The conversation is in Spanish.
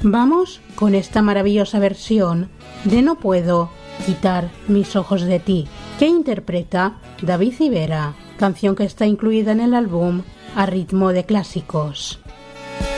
Vamos con esta maravillosa versión de No puedo quitar mis ojos de ti, que interpreta David Civera, canción que está incluida en el álbum A ritmo de clásicos.